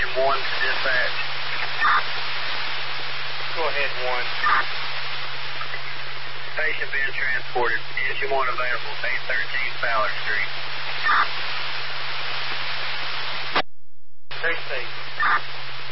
Engine 1 to dispatch. Go ahead, 1. Patient being transported. Engine 1 available, 813 Fowler Street.